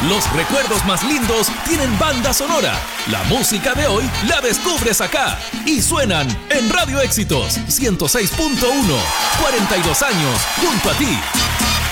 Los recuerdos más lindos tienen banda sonora. La música de hoy la descubres acá y suenan en Radio Éxitos 106.1. 42 años junto a ti.